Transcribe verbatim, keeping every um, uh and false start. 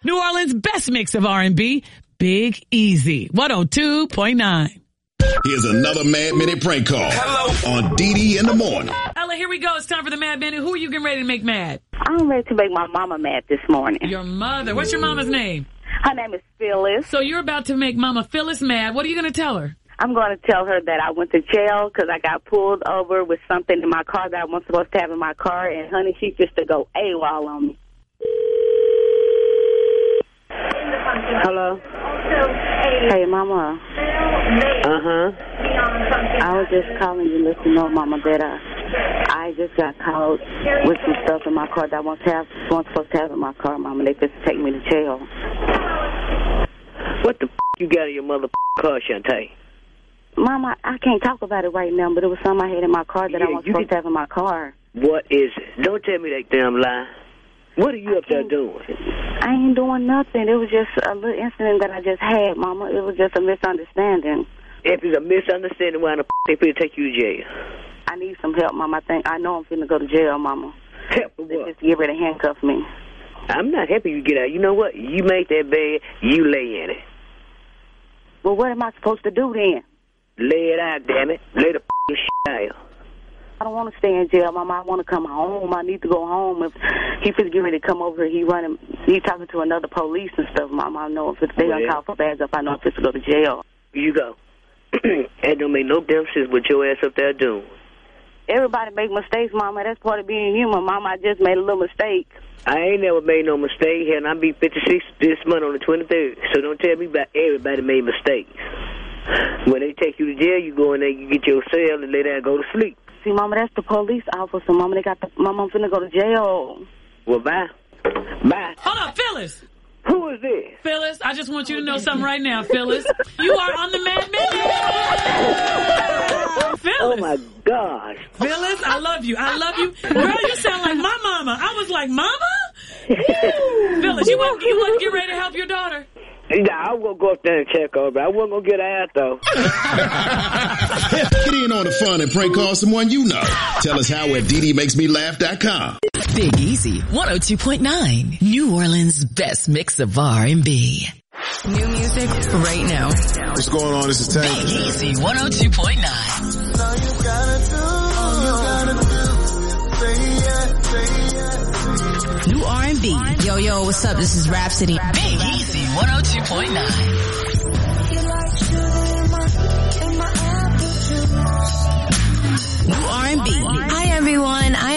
New Orleans' best mix of R and B, Big Easy, one oh two point nine. Here's another Mad Minute prank call. Hello. On D D in the morning. Ella, here we go. It's time for the Mad Minute. Who are you getting ready to make mad? I'm ready to make my mama mad this morning. Your mother. What's your mama's name? Her name is Phyllis. So you're about to make Mama Phyllis mad. What are you going to tell her? I'm going to tell her that I went to jail because I got pulled over with something in my car that I wasn't supposed to have in my car. And, honey, she just to go AWOL on me. Hello? Hey, Mama. Uh-huh. I was just calling you to let you know, Mama, that I, I just got caught with some stuff in my car that I wasn't, have, wasn't supposed to have in my car, Mama. They just take me to jail. What the f*** you got in your mother car, Shantae? Mama, I can't talk about it right now, but it was something I had in my car that yeah, I wasn't supposed to have in my car. What is it? Don't tell me that damn lie. What are you I up there doing? I ain't doing nothing. It was just a little incident that I just had, Mama. It was just a misunderstanding. If it's a misunderstanding, why the f*** they finna take you to jail? I need some help, Mama. I think I know I'm finna go to jail, Mama. Help for what? Just get ready to handcuff me. I'm not helping you get out. You know what? You make that bed, you lay in it. Well, what am I supposed to do then? Lay it out, damn it. Lay the f***ing shit out. I don't want to stay in jail, Mama. I want to come home. I need to go home. If he finna get ready to come over, he running, he talking to another police and stuff, Mama. I know if it's, they gonna call for bags up, I know if it's to go to jail. You go. It don't make no damn sense what your ass up there doing. Everybody make mistakes, Mama. That's part of being human, Mama. I just made a little mistake. I ain't never made no mistake, and I'll be fifty-six this month on the twenty-third. So don't tell me about everybody made mistakes. When they take you to jail, you go in there, you get your cell, and lay down and go to sleep. See, Mama, that's the police officer, Mama. They got the, Mama, I'm finna go to jail. Well, bye. Bye. Hold up, Phyllis. Who is this? Phyllis, I just want you to know something right now, Phyllis. You are on the Mad Minute. Phyllis. Oh, my gosh. Phyllis, I love you. I love you. Girl, you sound like my mama. I was like, Mama? Phyllis, you wouldn't, you wouldn't get ready to help your daughter? Nah, I was going to go up there and check over. I wasn't going to get her out, though. Get in on the fun and prank call someone you know. Tell us how at D D makes me laugh dot com. Big Easy, one oh two point nine. New Orleans' best mix of R and B. New music right now. What's going on? This is Tank. Big Easy, one oh two point nine. All you gotta do, all you gotta do, say yeah, say yeah. New R and B. Yo, yo, what's up? This is Rhapsody. Big Easy, one oh two point nine. New R and B. Hi, everyone. I